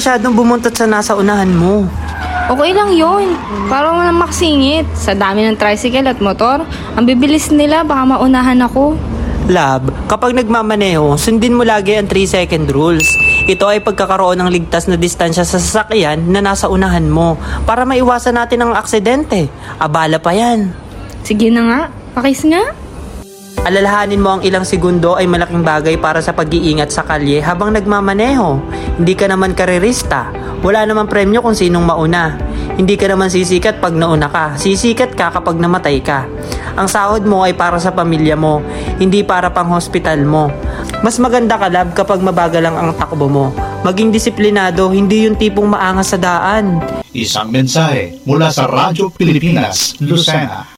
masyadong bumuntot sa nasa unahan mo. Okay lang yun. Para walang makasingit. Sa dami ng tricycle at motor, ang bibilis nila, baka maunahan ako. Love, kapag nagmamaneho, sundin mo lagi ang 3-second rules. Ito ay pagkakaroon ng ligtas na distansya sa sasakyan na nasa unahan mo para maiwasan natin ang aksidente. Abala pa yan. Sige na nga, pakis nga. Alalahanin mo ang ilang segundo ay malaking bagay para sa pag-iingat sa kalye habang nagmamaneho. Hindi ka naman karerista. Wala namang premyo kung sinong mauna. Hindi ka naman sisikat pag nauna ka. Sisikat ka kapag namatay ka. Ang sahod mo ay para sa pamilya mo, hindi para pang hospital mo. Mas maganda ka, love, kapag mabagal lang ang takbo mo. Maging disiplinado, hindi yung tipong maangas sa daan. Isang mensahe mula sa Radyo Pilipinas, Lucena.